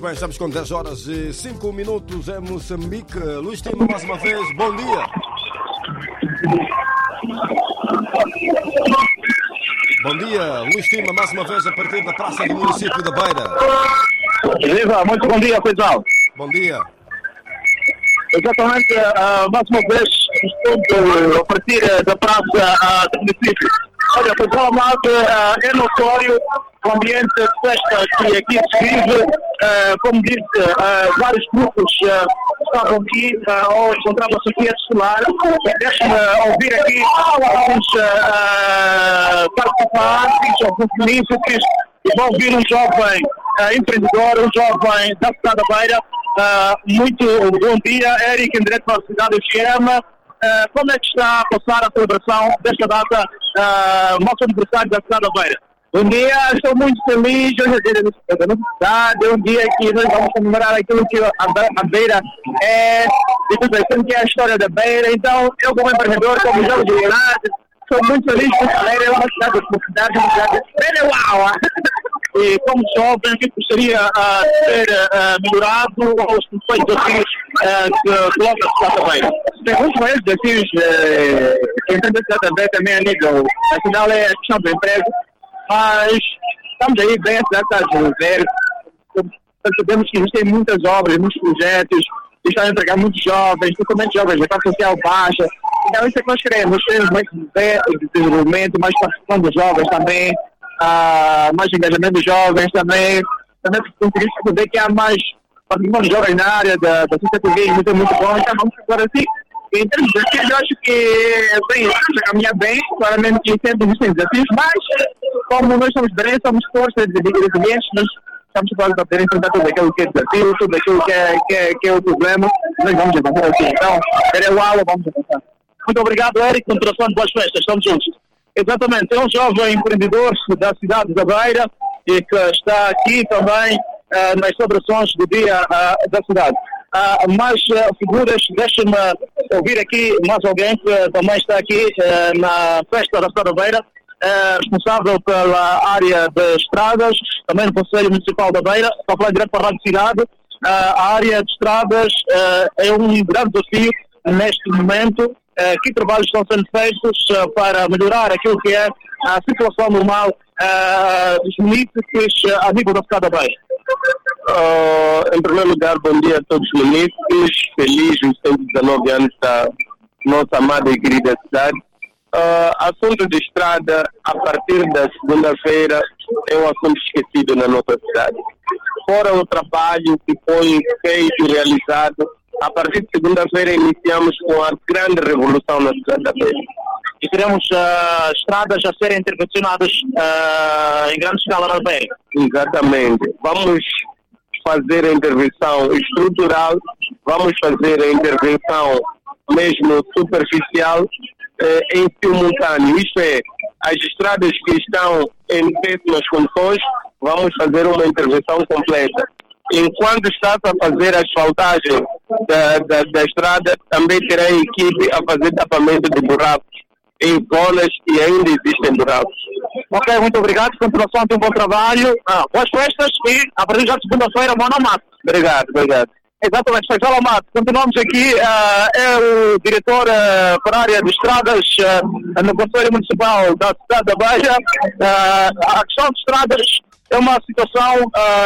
bem, estamos com 10 horas e 5 minutos em Moçambique. Luís Tima, mais uma vez, bom dia. Bom dia, Luís Tima, mais uma vez a partir da praça do município da Beira. Viva, muito bom dia, Feijão. Bom dia. Exatamente, mais uma vez, estou a partir da praça do município. Olha, Feijão Amado, é notório o ambiente de festa que aqui se vive. Como disse, vários grupos estavam aqui ou encontravam-se aqui a desfilar. Deixe-me ouvir aqui alguns participantes, alguns munícipes, e vou ouvir um jovem empreendedor, um jovem da cidade da Beira. Muito bom dia, Eric, em direto para a cidade de FM. Como é que está a passar a celebração desta data, nosso aniversário da cidade da Beira? Bom dia, estou muito feliz. Hoje é dia da cidade, é um dia que nós vamos comemorar aquilo que a Beira é, e tudo isso que é a história da Beira. Então, eu como empreendedor, como jovem de verdade, estou muito feliz por a Beira, é uma cidade Beira, uau! E como jovem, o que gostaria de ser melhorado ou os principais desafios que coloca a cidade da Beira? Tem muitos maiores desafios que entende a cidade da Beira também a nível nacional, é a questão do emprego. Mas estamos aí bem, a cidade está a desenvolver. Percebemos que existem muitas obras, muitos projetos, que estão a empregar muitos jovens, principalmente jovens, a classe social baixa. Então isso é que nós queremos mais desenvolvimento, mais participação dos jovens também, mais engajamento dos jovens também conseguimos perceber que há mais participação dos jovens na área da sociedade, isso é muito bom. Então vamos agora assim. Em termos de desafios, eu acho que estamos a caminhar bem, claramente que sempre existem desafios, mas como nós somos bem, somos forças de clientes, nós estamos quase a poder enfrentar tudo aquilo que é desafio, tudo aquilo que é o problema, nós vamos avançar assim. Então, é o aula, vamos avançar. Muito obrigado, Eric, continuação de boas festas, estamos juntos. Exatamente, é um jovem empreendedor da cidade da Beira e que está aqui também nas celebrações do dia da cidade. Mais figuras, deixa-me ouvir aqui mais alguém que também está aqui na festa da cidade da Beira, responsável pela área de estradas, também no Conselho Municipal da Beira, para falar direto para a Rádio Cidade. A área de estradas é um grande desafio neste momento. Que trabalhos estão sendo feitos para melhorar aquilo que é a situação normal dos munícipes a nível da cidade da Beira? Em primeiro lugar, bom dia a todos os munícipes, feliz os 119 anos da nossa amada e querida cidade. Assunto de estrada, a partir da segunda-feira, é um assunto esquecido na nossa cidade. Fora o trabalho que foi feito e realizado, a partir de segunda-feira iniciamos com a grande revolução na cidade da Beira. E teremos estradas a serem intervencionadas em grande escala na Beira. Exatamente. Vamos fazer a intervenção estrutural, vamos fazer a intervenção mesmo superficial em simultâneo. Isto é, as estradas que estão em péssimas condições, vamos fazer uma intervenção completa. Enquanto está a fazer a asfaltagem da estrada, também terá equipe a fazer tapamento de buracos em zonas que ainda existem buracos. Ok, muito obrigado. Continuação de um bom trabalho. Boas festas e a partir de segunda-feira, bom almoço. Obrigado. Exatamente, Feijão Amado. Continuamos aqui. É o diretor para a área de estradas no Conselho Municipal da cidade da Beira. A questão de estradas é uma situação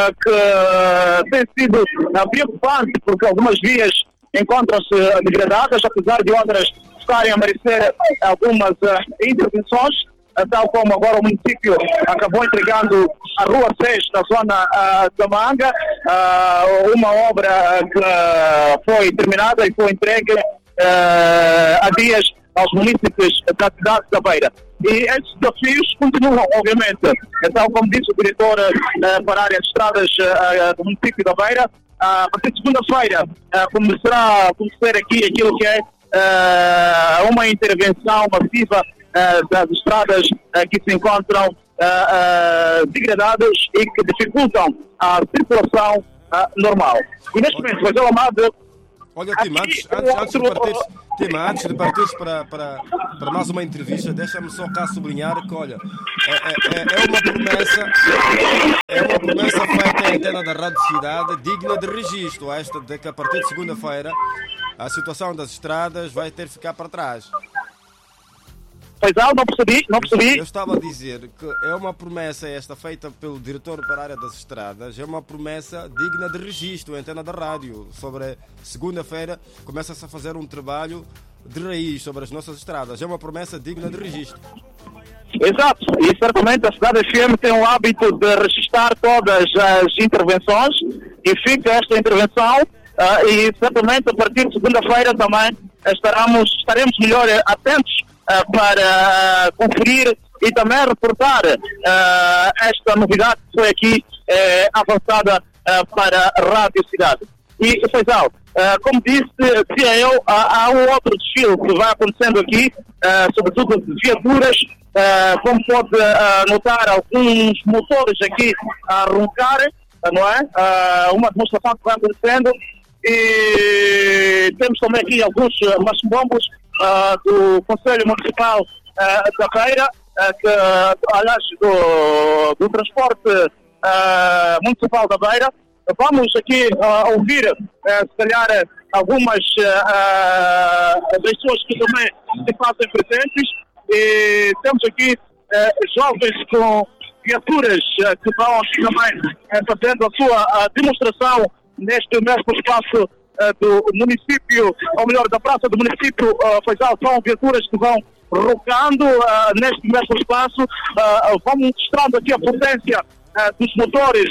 que tem sido preocupante, porque algumas vias encontram-se degradadas, apesar de outras estarem a merecer algumas intervenções, tal como agora o município acabou entregando a Rua 6 na zona da Manga, uma obra que foi terminada e foi entregue há dias aos municípios da cidade da Beira. E esses desafios continuam, obviamente. Então, como disse o diretor para a área de estradas do município da Beira, a partir de segunda-feira começará a acontecer aqui aquilo que é uma intervenção massiva das estradas que se encontram degradadas e que dificultam a circulação normal. E neste momento, Feijão Amado. Olha, Tima, antes de partires para mais uma entrevista, deixa-me só cá sublinhar que, olha, é uma promessa feita antena da Rádio Cidade digna de registro. Esta de que a partir de segunda-feira a situação das estradas vai ter que ficar para trás. Pois não percebi. Eu estava a dizer que é uma promessa esta feita pelo diretor para a área das estradas, é uma promessa digna de registro, a antena da rádio. Sobre segunda-feira começa-se a fazer um trabalho de raiz sobre as nossas estradas. É uma promessa digna de registro. Exato, e certamente a Cidade FM tem o hábito de registrar todas as intervenções e fica esta intervenção e certamente a partir de segunda-feira também estaremos melhor atentos para conferir e também reportar esta novidade que foi aqui avançada para a Rádio Cidade. E, Faisal, como dizia eu, há um outro desfile que vai acontecendo aqui, sobretudo de viaturas, como pode notar alguns motores aqui a roncar, não é? Uma demonstração que vai acontecendo e temos também aqui alguns maçombombos do Conselho Municipal da Beira, aliás, do transporte municipal da Beira. Vamos aqui ouvir, se calhar, algumas pessoas que também se fazem presentes. E temos aqui jovens com viaturas que vão também fazendo a sua demonstração neste mesmo espaço do município, ou melhor, da praça do município. São viaturas que vão rocando neste mesmo espaço, vão mostrando aqui a potência dos motores.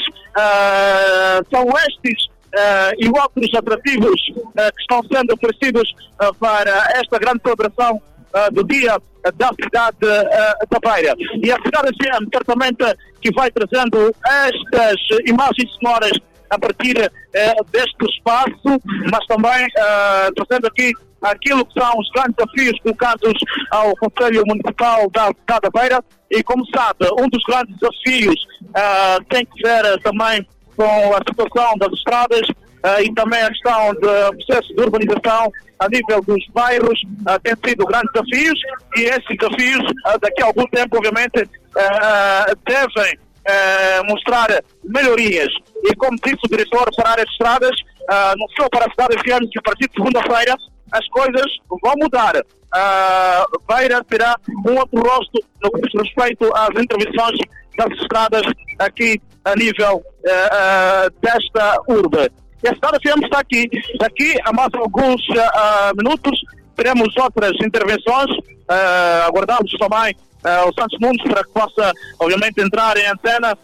São estes e outros atrativos que estão sendo oferecidos para esta grande celebração do dia da cidade da Beira. E a cidade certamente que vai trazendo estas imagens sonoras a partir deste espaço, mas também trazendo aqui aquilo que são os grandes desafios colocados ao Conselho Municipal da cidade da Beira. E como sabe, um dos grandes desafios tem que ver também com a situação das estradas e também a questão do processo de urbanização a nível dos bairros tem sido grandes desafios, e esses desafios daqui a algum tempo obviamente devem mostrar melhorias. E como disse o diretor para a área de estradas, não só para a cidade de Fiames, que a partir de segunda-feira as coisas vão mudar. Beira terá um outro rosto no que diz respeito às intervenções das estradas aqui a nível desta urbe. E a cidade de Fiames está aqui. Daqui a mais alguns minutos teremos outras intervenções. Aguardamos também o Santos Nunes para que possa, obviamente, entrar em antena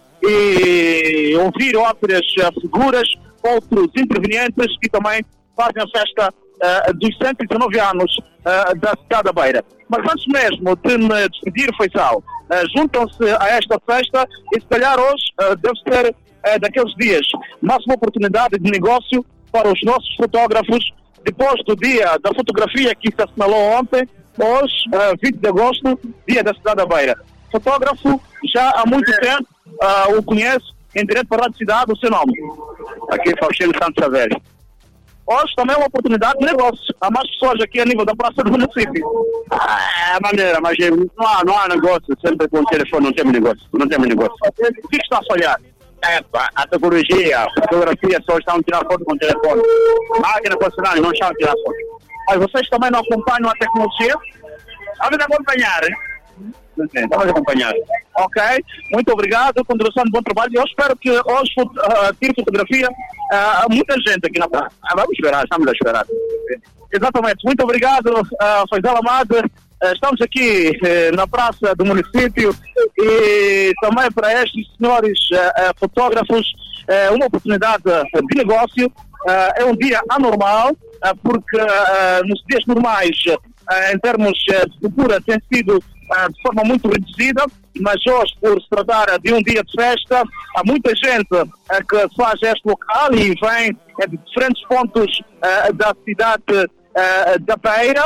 e ouvir outras figuras, outros intervenientes que também fazem a festa dos 119 anos da cidade da Beira. Mas antes mesmo de me despedir, Faisal, juntam-se a esta festa e se calhar hoje deve ser daqueles dias mais uma oportunidade de negócio para os nossos fotógrafos. Depois do dia da fotografia que se assinalou ontem, hoje, 20 de agosto, dia da cidade da Beira. Fotógrafo, já há muito tempo o conheço, em direto para a Rádio Cidade, o seu nome? Aqui, Faustino Santos Saverio. Hoje também é uma oportunidade de negócio. Há mais pessoas aqui a nível da praça do município. É a maneira, mas não há negócio. Sempre com o telefone não temos negócio. Não temos negócio. O que está a falhar? A tecnologia, a fotografia, só estão a tirar foto com o telefone. Máquina profissional não estão a tirar foto. Mas vocês também não acompanham a tecnologia? Vamos acompanhar, hein? Vamos acompanhar. Ok, muito obrigado, continuação de bom trabalho. Eu espero que hoje tire fotografia a muita gente aqui na praça. Vamos esperar, estamos a esperar. Exatamente, muito obrigado, Faisal Amado. Estamos aqui na praça do município e também para estes senhores fotógrafos uma oportunidade de negócio. É um dia anormal, porque nos dias normais, em termos de cultura, tem sido de forma muito reduzida, mas hoje, por se tratar de um dia de festa, há muita gente que faz este local e vem de diferentes pontos da cidade da Beira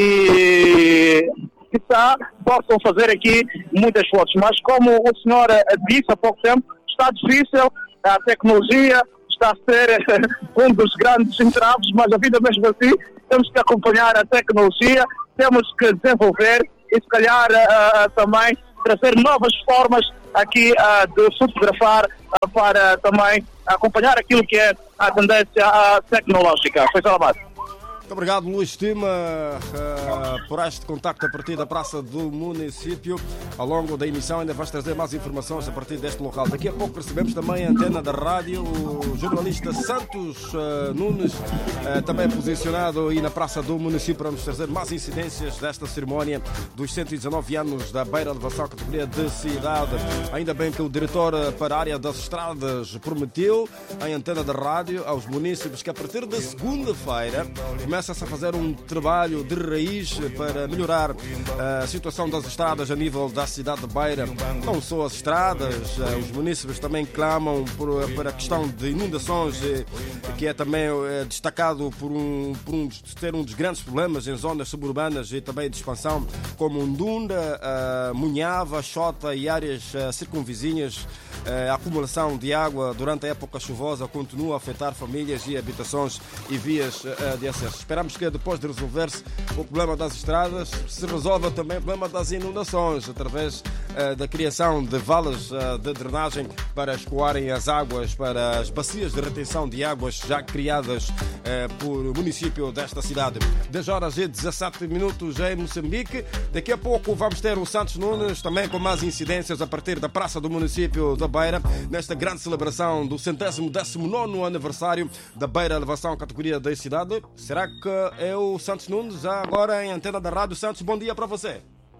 e quizá possam fazer aqui muitas fotos. Mas como o senhor disse há pouco tempo, está difícil, a tecnologia está a ser um dos grandes entraves, mas a vida mesmo assim, temos que acompanhar a tecnologia, temos que desenvolver e se calhar também trazer novas formas aqui de fotografar para também acompanhar aquilo que é a tendência tecnológica. Foi Salamat. Muito obrigado, Luís Estima, por este contacto a partir da Praça do Município. Ao longo da emissão ainda vais trazer mais informações a partir deste local. Daqui a pouco recebemos também a antena da rádio, o jornalista Santos Nunes, também posicionado aí na Praça do Município para nos trazer mais incidências desta cerimónia dos 119 anos da Beira Elevação categoria de cidade. Ainda bem que o diretor para a área das estradas prometeu em antena da rádio aos municípios que a partir de segunda-feira começa-se a fazer um trabalho de raiz para melhorar a situação das estradas a nível da cidade de Beira. Não só as estradas, os municípios também clamam por a questão de inundações, que é também destacado por ter um dos grandes problemas em zonas suburbanas e também de expansão, como Ndunda, Munhava, Xota e áreas circunvizinhas. A acumulação de água durante a época chuvosa continua a afetar famílias e habitações e vias de acesso. Esperamos que depois de resolver-se o problema das estradas, se resolva também o problema das inundações, através da criação de valas de drenagem para escoarem as águas para as bacias de retenção de águas já criadas por município desta cidade. 10h17 em Moçambique. Daqui a pouco vamos ter o Santos Nunes também com mais incidências a partir da Praça do Município da Beira, nesta grande celebração do 119º aniversário da Beira Elevação categoria da cidade. Será que é o Santos Nunes já agora em antena da Rádio Santos? Bom dia para você.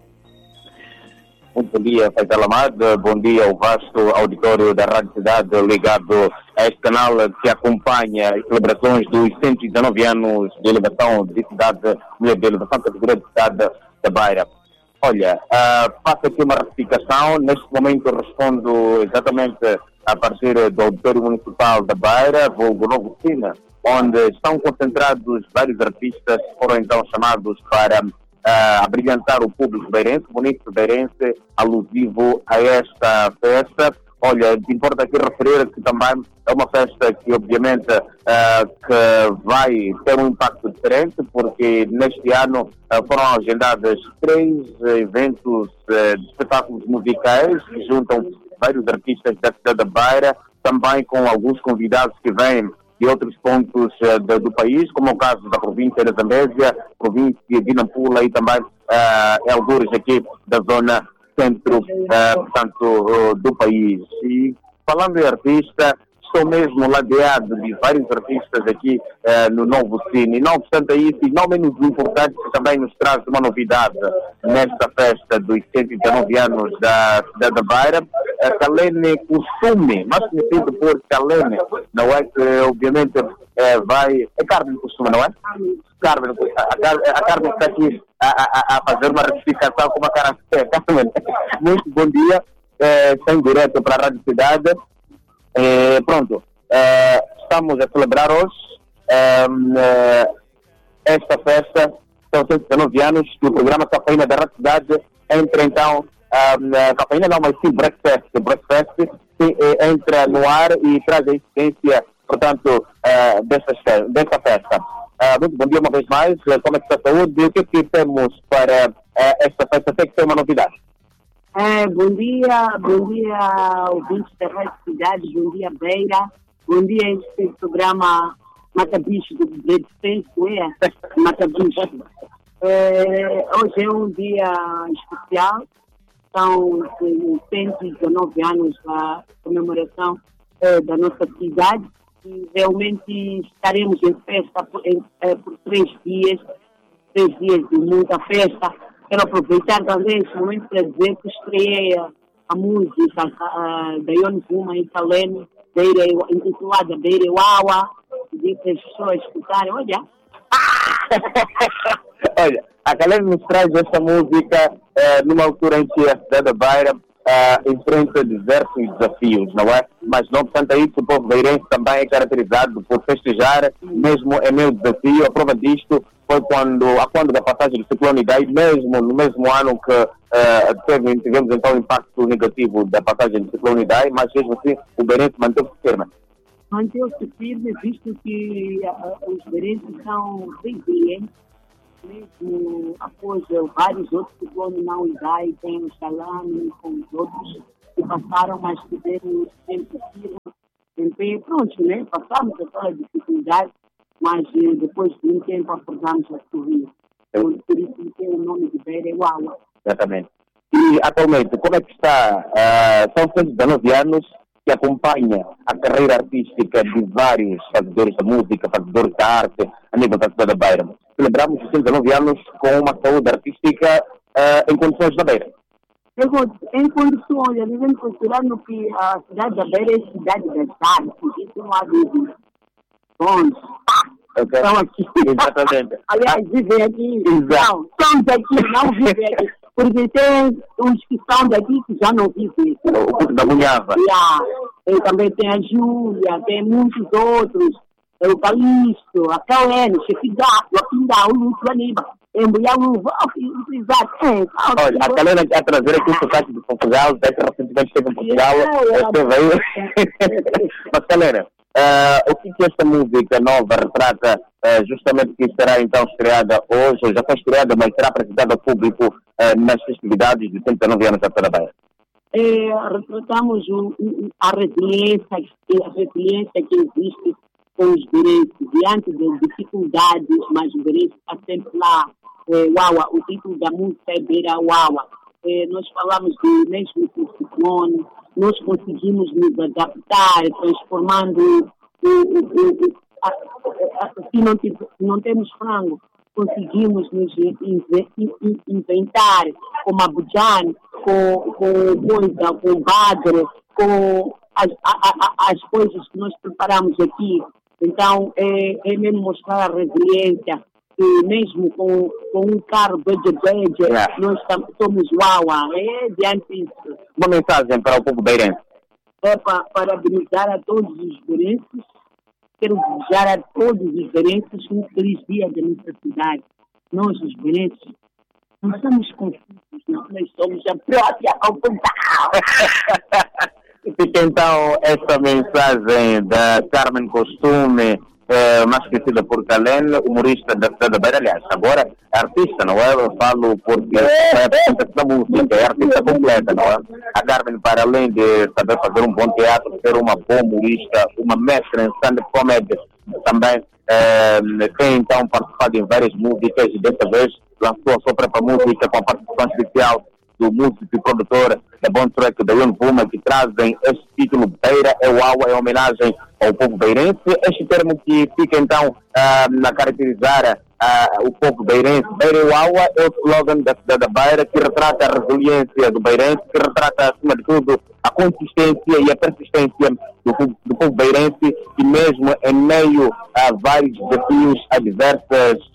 Muito bom dia, Faisal Ahmad. Bom dia ao vasto auditório da Rádio Cidade ligado a este canal que acompanha as celebrações dos 119 anos de elevação de cidade, de elevação categoria de cidade da Beira. Olha, faço aqui uma retificação. Neste momento respondo exatamente a partir do auditório municipal da Beira, vulgo Novo Cine, onde estão concentrados vários artistas que foram então chamados para abrilhantar o público beirense, o município beirense, alusivo a esta festa. Olha, importa aqui referir que também é uma festa que obviamente que vai ter um impacto diferente, porque neste ano foram agendadas 3 eventos de espetáculos musicais que juntam vários artistas da cidade da Beira, também com alguns convidados que vêm de outros pontos do país, como é o caso da província da Zambésia, província de Nampula e também algures aqui da zona centro, portanto, do país. E falando em artista, estou mesmo ladeado de vários artistas aqui no Novo Cine. Não obstante isso, e não menos importante, que também nos traz uma novidade nesta festa dos 119 anos da cidade da Beira, Calene Costume, mais conhecido por Calene, não é? Que obviamente vai... É Carmen Costume, não é? Carmen, a Carmen está aqui a fazer uma retificação com uma cara séria. Carmen, muito bom dia, está em direto para a Rádio Cidade. Pronto, estamos a celebrar hoje esta festa, são 119 anos, que o programa Cafeína da Rádio Cidade entra então, Cafeína não, mas sim Breakfast entra no ar e traz a incidência, portanto, desta festa. Muito bom dia uma vez mais, como é que está a saúde e o que é que temos para esta festa? Tem que ter uma novidade. Bom dia, ouvintes da Rádio Cidade, bom dia, Beira, bom dia, este programa Mata Bicho do Breakfast, Mata Bicho. Hoje é um dia especial, são 119 anos da comemoração da nossa cidade e realmente estaremos em festa por 3 dias de muita festa. Quero aproveitar também esse momento para dizer que estreiei a música da Ione Puma e Calene, intitulada Beira Wawa, e para as pessoas escutarem, olha. Olha, a Calene nos traz esta música numa altura em que a cidade da Beira enfrenta diversos desafios, não é? Mas não obstante isso, o povo beirense também é caracterizado por festejar, mesmo em meio desafio. A prova disto foi quando da passagem do ciclone Idai, mesmo no mesmo ano que tivemos então o impacto negativo da passagem do ciclone Idai, mas mesmo assim o beirense manteve-se firme. Manteve-se firme, visto que os beirenses são resilientes, mesmo após vários outros ciclones na Idai, tem o Salame, com os outros que passaram, mas tiveram sempre firme Então, pronto, né? Passamos aquela dificuldade, mas depois de um tempo acordamos a sorrir. Por isso tem o nome de Beira é Wawa. Exatamente. E atualmente, como é que está? São 119 anos que acompanha a carreira artística de vários fazedores da música, fazedores da arte a nível da cidade da Beira. Celebramos os 119 anos com uma saúde artística em condições da Beira. Em condições, a nível considerando que a cidade da Beira é cidade das artes, isso não há dúvida. Bom, Okay. Estão aqui. Exatamente. Aliás, vivem aqui. Exato. Não, são daqui, não vivem aqui. Porque tem uns que são daqui que já não vivem. O da Munhava. E também tem a Júlia, tem muitos outros. O Calixto, a Cauene, o Chefe Gato, a Pindá, o Lúcio, a Aníbal. Olha, a Calena a trazer aqui o sotaque de Portugal, até que recentemente esteve em Portugal, esteve aí. Mas Calena, o que esta música nova retrata, justamente que será então estreada hoje, ou já foi estreada, mas será apresentada ao público nas festividades de 109 anos da Parabaia? Retratamos a resiliência que existe com os direitos, diante das dificuldades, mas o direito está sempre lá. Wawa, o título da música é Beira Wawa. Nós falamos de mesmo com o ciclone, nós conseguimos nos adaptar, transformando se não temos frango, conseguimos nos inventar com Abujane, com Badro, com as coisas que nós preparamos aqui. Então, é mesmo mostrar a resiliência. E mesmo com um carro beija-beija, nós somos Wawa. Diante disso. Uma mensagem para o povo beirense. Parabenizar a todos os beirenses. Quero desejar a todos os beirenses um feliz dia da nossa cidade. Nós, os beirenses, não somos confusos, não. Nós somos a própria confusão. Fica então esta mensagem da Carmen Costume, mais conhecida por Calene, humorista da cidade da Beira. Aliás, agora é artista, não é? Eu falo porque é apresentação da música, é artista completa, não é? A Carmen, para além de saber fazer um bom teatro, ser uma boa humorista, uma mestra em stand-up comedy, também tem então participado em várias músicas e desta vez lançou a sua própria música com a participação especial do músico e produtor da Bom Track da Ian Puma, que trazem este título Beira é Wawa, em homenagem ao povo beirense. Este termo que fica então a caracterizar o povo beirense. Beira é Wawa é o slogan da cidade da Beira, que retrata a resiliência do beirense, que retrata acima de tudo a consistência e a persistência do povo beirense, e mesmo em meio a vários desafios, a diversos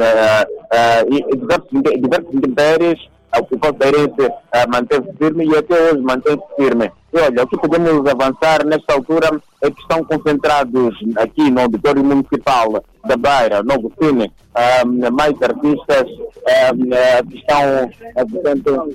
intempéries, o povo beirense mantém-se firme e até hoje mantém-se firme. E olha, o que podemos avançar nesta altura é que estão concentrados aqui no Auditório Municipal da Beira, Novo Cine, mais artistas que estão, portanto,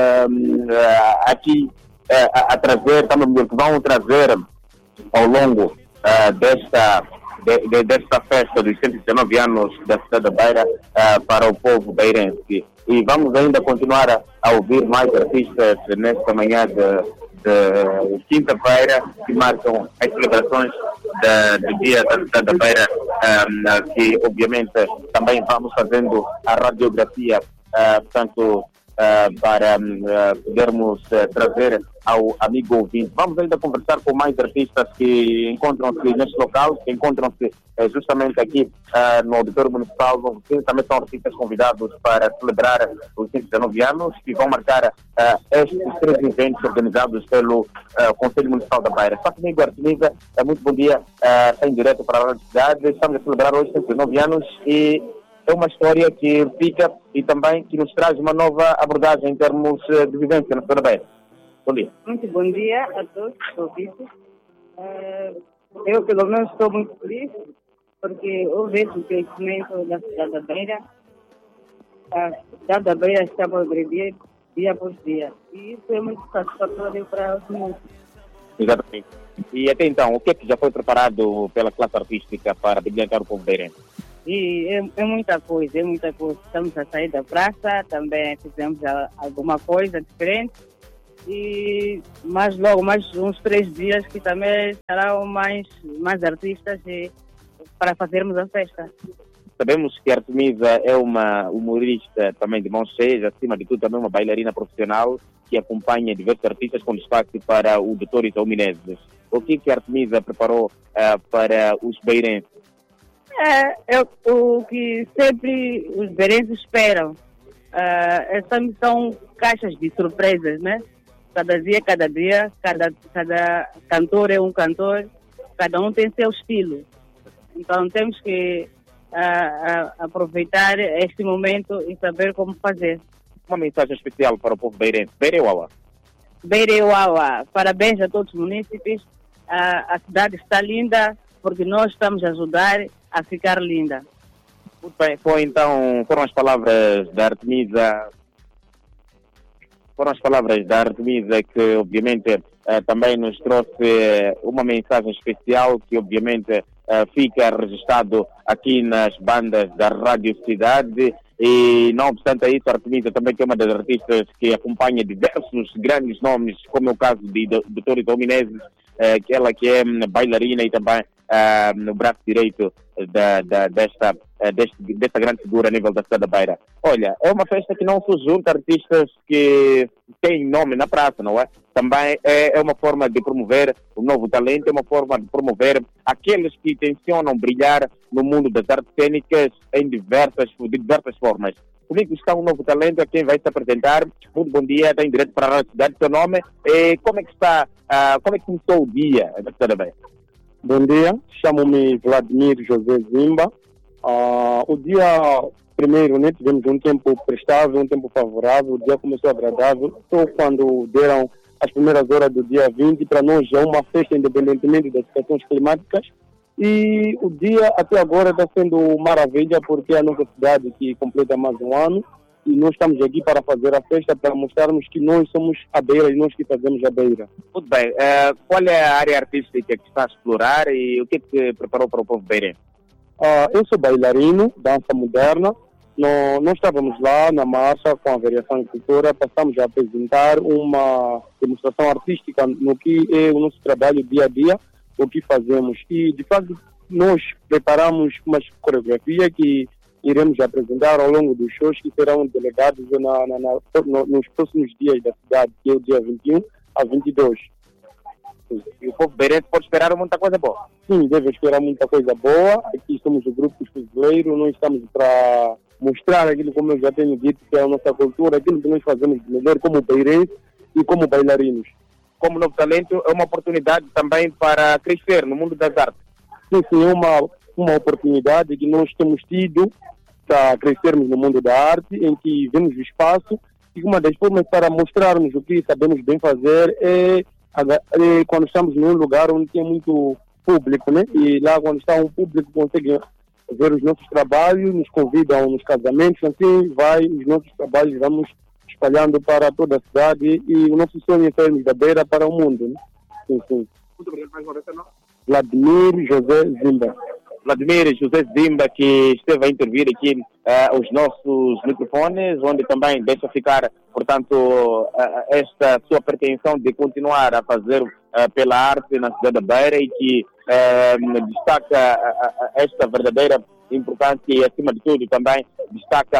aqui a trazer, que vão trazer ao longo desta festa dos 119 anos da cidade da Beira para o povo beirense. E vamos ainda continuar a ouvir mais artistas nesta manhã de quinta-feira, que marcam as celebrações do dia da cidade da Beira, que obviamente também vamos fazendo a radiografia, portanto, para podermos trazer ao amigo ouvinte. Vamos ainda conversar com mais artistas que encontram-se neste local, que encontram-se justamente aqui no Auditório Municipal. Também são artistas convidados para celebrar os 119 anos, que vão marcar estes 3 eventos organizados pelo Conselho Municipal da Beira. Está comigo, Artemisa, muito bom dia, está em direto para a Rádio Cidade. Estamos a celebrar hoje 119 anos e é uma história que fica e também que nos traz uma nova abordagem em termos de vivência na cidade da Beira. Bom dia. Muito bom dia a todos os ouvintes. Eu, pelo menos, estou muito feliz porque eu vejo o crescimento da cidade da Beira. A cidade da Beira está a progredir dia por dia. E isso é muito satisfatório para os músicos. Exatamente. E até então, o que é que já foi preparado pela classe artística para brilhantar o povo beirense? E é muita coisa, é muita coisa. Estamos a sair da praça, também fizemos alguma coisa diferente. e mais logo, mais uns 3 dias que também estarão mais artistas para fazermos a festa. Sabemos que a Artemisa é uma humorista também de mãos cheias, acima de tudo também uma bailarina profissional que acompanha diversos artistas com destaque para o Dr. Itaú Menezes. O que a Artemisa preparou para os beirenses? O que sempre os beirenses esperam. São caixas de surpresas, né? Cada dia, cada cantor é um cantor, cada um tem seu estilo. Então temos que aproveitar este momento e saber como fazer. Uma mensagem especial para o povo beirense. Beireuawa. Beireuawa. Parabéns a todos os munícipes. A cidade está linda porque nós estamos a ajudar a ficar linda. Muito bem, foram as palavras da Artemisa. Foram as palavras da Artemisa que, obviamente, também nos trouxe uma mensagem especial que, obviamente, fica registado aqui nas bandas da Rádio Cidade. E, não obstante isso, a Artemisa também que é uma das artistas que acompanha diversos grandes nomes, como é o caso de Dr. Itaú Menezes, ela que é bailarina e também no braço direito desta grande figura a nível da cidade da Beira. Olha, é uma festa que não se junta artistas que têm nome na praça, não é? Também é uma forma de promover o novo talento, é uma forma de promover aqueles que tencionam brilhar no mundo das artes cênicas de diversas formas. Comigo está um novo talento, a quem vai se apresentar. Muito bom dia, está em direto para a Rádio Cidade. Seu nome, como é que está, como é que começou o dia da cidade da Beira? Bom dia, chamo-me Vladimir José Zimba. O dia primeiro, né, tivemos um tempo prestável, um tempo favorável, o dia começou agradável. Só quando deram as primeiras horas do dia 20, para nós é uma festa independentemente das situações climáticas. E o dia até agora está sendo maravilha porque é a nossa cidade que completa mais um ano e nós estamos aqui para fazer a festa, para mostrarmos que nós somos a Beira e nós que fazemos a Beira. Muito bem. Qual é a área artística que está a explorar e o que preparou para o povo beirense? Eu sou bailarino, dança moderna. Nós estávamos lá na marcha com a variação e cultura, passamos a apresentar uma demonstração artística no que é o nosso trabalho dia a dia, o que fazemos. E, de fato, nós preparamos uma coreografia que iremos apresentar ao longo dos shows que serão delegados nos próximos dias da cidade, que é o dia 21 a 22. E o povo beirense pode esperar muita coisa boa? Sim, deve esperar muita coisa boa. Aqui somos o Grupo Fuzileiro, nós estamos para mostrar aquilo, como eu já tenho dito, que é a nossa cultura, aquilo que nós fazemos de melhor como beirense e como bailarinos. Como novo talento, é uma oportunidade também para crescer no mundo das artes. Sim, é uma oportunidade que nós temos tido para crescermos no mundo da arte, em que vemos o espaço e uma das formas para mostrarmos o que sabemos bem fazer é quando estamos num lugar onde tem muito público, né? E lá quando está um público consegue ver os nossos trabalhos, nos convidam nos casamentos, assim os nossos trabalhos vamos espalhando para toda a cidade e o nosso sonho é sairmos da Beira para o mundo, né? Sim. Muito obrigado, mais uma vez, não? Vladimir José Zimba. Vladimir José Zimba, que esteve a intervir aqui os nossos microfones, onde também deixa ficar, portanto, esta sua pretensão de continuar a fazer pela arte na cidade da Beira e que destaca esta verdadeira importância e, acima de tudo, também destaca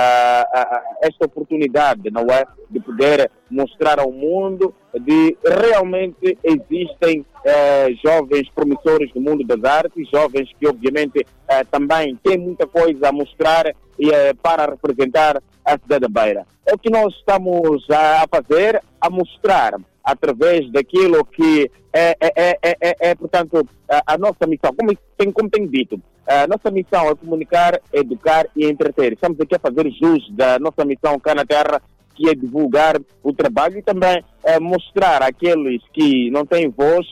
esta oportunidade, não é, de poder mostrar ao mundo de realmente existem jovens promissores no mundo das artes, jovens que obviamente também têm muita coisa a mostrar e para representar a cidade da Beira. É o que nós estamos a fazer, a mostrar através daquilo que portanto, a nossa missão, como tenho dito, a nossa missão é comunicar, educar e entreter. Estamos aqui a fazer jus da nossa missão cá na Terra, que é divulgar o trabalho e também mostrar àqueles que não têm voz,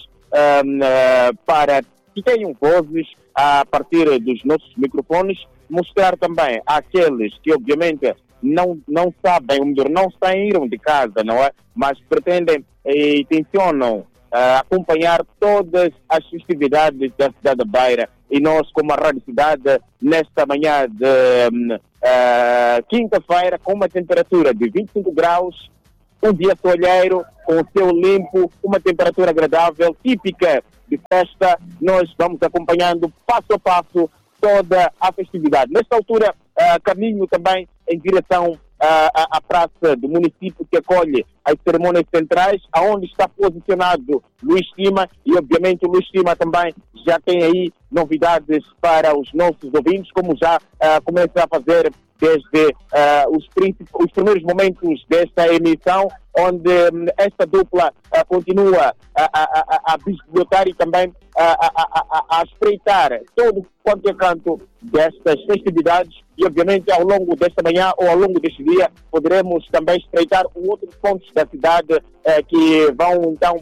para que tenham vozes a partir dos nossos microfones, mostrar também àqueles que obviamente não sabem, ou melhor, não saíram de casa, não é? Mas pretendem e tencionam acompanhar todas as festividades da cidade da Beira. E nós, como a Rádio Cidade, nesta manhã de quinta-feira, com uma temperatura de 25 graus, um dia soalheiro, com o céu limpo, uma temperatura agradável, típica de festa. Nós vamos acompanhando passo a passo toda a festividade. Nesta altura, caminho também em direção à praça do município que acolhe as cerimônias centrais, aonde está posicionado Luís Tima, e obviamente o Luís Tima também já tem aí novidades para os nossos ouvintes, como já começa a fazer desde os primeiros momentos desta emissão, onde esta dupla continua a bisbilhotar e também a espreitar todo quanto é canto destas festividades, e obviamente ao longo desta manhã ou ao longo deste dia poderemos também espreitar outros pontos da cidade que vão então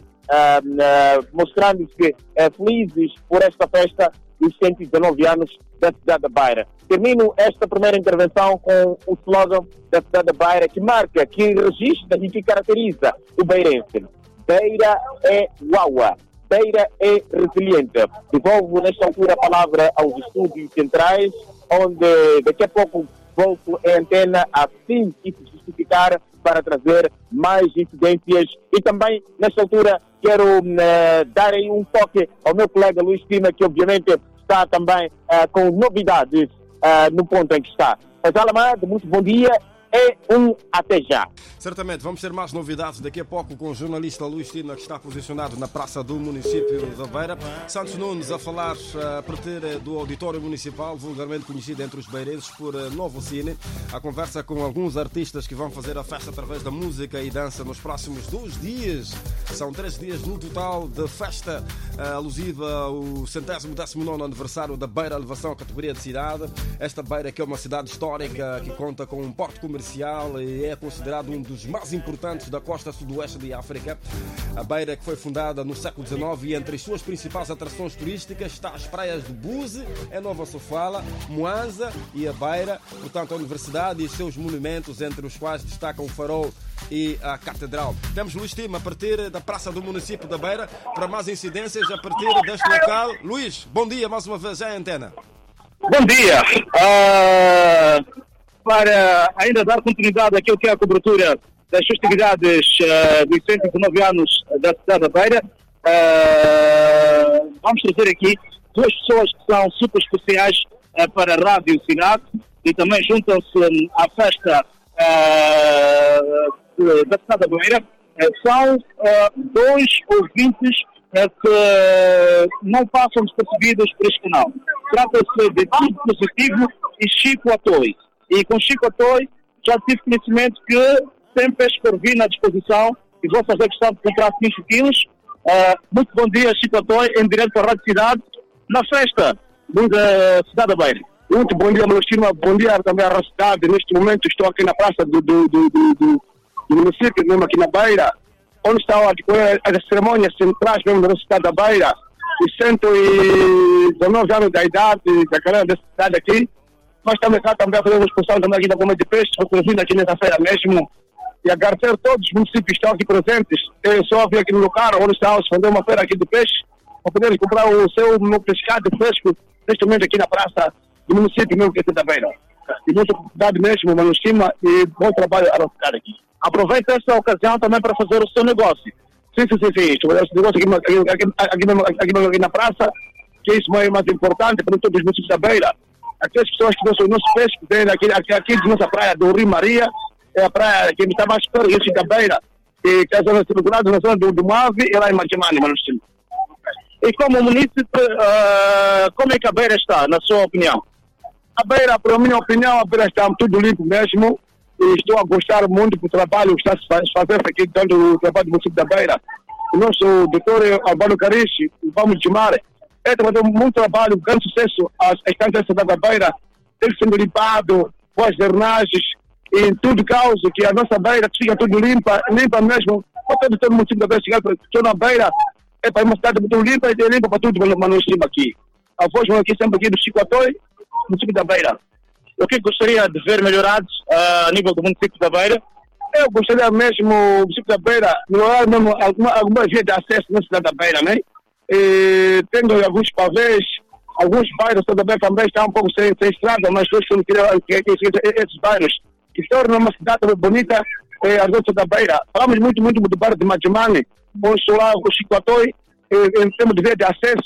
mostrando-se felizes por esta festa dos 119 anos da cidade da Beira. Termino esta primeira intervenção com o slogan da cidade da Beira, que marca, que registra e que caracteriza o beirense. Beira é uaua, Beira é resiliente. Devolvo nesta altura a palavra aos estúdios centrais, onde daqui a pouco volto em antena assim que se justificar para trazer mais incidências. E também, nesta altura, quero dar aí um toque ao meu colega Luís Tima, que obviamente está também com novidades no ponto em que está. Fazal Amado, muito bom dia e até já. Certamente, vamos ter mais novidades daqui a pouco com o jornalista Luís Tima, que está posicionado na praça do município da Beira. Santos Nunes a falar a partir do auditório municipal, vulgarmente conhecido entre os beirenses por Novo Cine. A conversa com alguns artistas que vão fazer a festa através da música e dança nos próximos 2 dias. São 3 dias no total de festa alusiva ao 119º aniversário da Beira Elevação, categoria de cidade. Esta Beira que é uma cidade histórica que conta com um porto comercial e é considerado um dos mais importantes da costa sudoeste de África. A Beira, que foi fundada no século XIX, e entre as suas principais atrações turísticas está as praias do Buze, em Nova Sofala, Moanza e a Beira, portanto a universidade e os seus monumentos, entre os quais destacam o farol e a catedral. Temos Luís Tima a partir da praça do município da Beira para mais incidências a partir deste local. Luís, bom dia mais uma vez, já em antena. Bom dia. Para ainda dar continuidade àquilo que é a cobertura das festividades dos 119 anos da cidade da Beira, vamos trazer aqui 2 pessoas que são super especiais para a Rádio Cidade e também juntam-se à festa da cidade da Beira. São 2 ouvintes que não passam despercebidos por este canal. Trata-se de Tudo Positivo e Chico Atoi. E com Chico Atoi já tive conhecimento que sempre escrevi na disposição e vou fazer questão de comprar 5 quilos. Muito bom dia, Chico Atoi, em direto para a Rádio Cidade, na festa da cidade da Beira. Muito bom dia, Luís Tima. Bom dia também à Rádio Cidade. Neste momento estou aqui na praça do município, mesmo aqui na Beira, onde estão as cerimônias centrais mesmo da cidade da Beira. Os 119 anos da idade da carreira da cidade aqui. Nós estamos cá também a fazer uma exposição também aqui da Goma de Peixe, reconhecida aqui nessa feira mesmo. E agradecer a todos os municípios que estão aqui presentes. Eu só vim aqui no local onde estamos a fazer uma feira aqui de peixe, para poder comprar o seu pescado fresco, neste momento aqui na praça do município mesmo que é da Beira. E muita oportunidade mesmo, Mano Estima, e bom trabalho a ficar aqui. Aproveita esta ocasião também para fazer o seu negócio. Sim. Esse negócio aqui na praça, que isso é mais importante para todos os municípios da Beira. Aquelas pessoas que são nossos peixes, que vêm aqui de nossa praia, do Rio Maria, é a praia que está mais perto da Beira, e que é a zona circulada na zona do Mave e lá em Majimani, Mano Estima. E como município, como é que a Beira está, na sua opinião? A Beira, para a minha opinião, a Beira está tudo limpo mesmo. E estou a gostar muito do trabalho que está a se fazer aqui dentro do trabalho do município da Beira. O nosso doutor Albano Carici, vamos chamar, está fazendo muito trabalho, grande sucesso às estantes da Beira, tem sendo limpado, boas drenagens, e em tudo causa que a nossa Beira fica tudo limpa mesmo. Todo o município da Beira chegar para na Beira, é para uma cidade muito limpa e limpa para tudo, mas estima aqui. A voz aqui sempre aqui do Chico Atoi, município da Beira. O que gostaria de ver melhorados a nível do município da Beira? Eu gostaria mesmo, o município da Beira, melhorar mesmo alguma via de acesso na cidade da Beira, né? E tendo alguns pavês, alguns bairros da Beira também estão um pouco sem estrada, mas todos não queriam que esses bairros que torna uma cidade bonita, a Roça da Beira. Falamos muito do bairro de Majimane, o Chicoatoi, em termos de ver de acesso